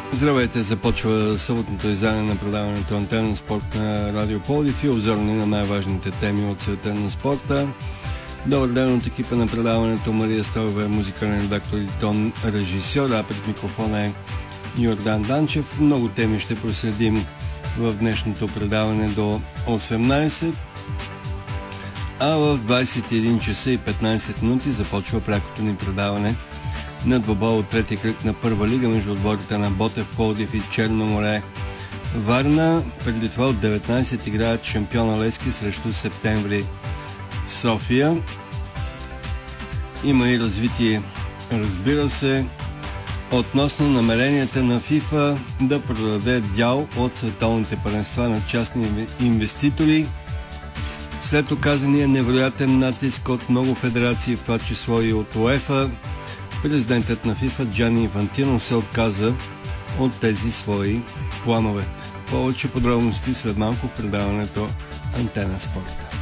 Здравейте, започва съботното издание на предаването Антена Спорт на Радио Пловдив и обзорни на най-важните теми от света на спорта. Добър ден от екипа на предаването. Мария Стоева е музикален редактор и тон режисьор, а пред микрофона е Йордан Данчев. Много теми ще проследим в днешното предаване до 18, а в 21 часа и 15 минути започва прякото ни предаване на двобой от трети кръг на първа лига между отборите на Ботев, Пловдив и Черно море, Варна. Преди това от 19 играят Шампиона Левски срещу Септември София. Има и развитие, разбира се, относно намеренията на ФИФА да продаде дял от световните първенства на частни инвеститори. След оказания невероятен натиск от много федерации, в това число и от УЕФА, президентът на ФИФА Джани Инфантино се отказа от тези свои планове. Повече подробности след малко в предаването Антена Спорт.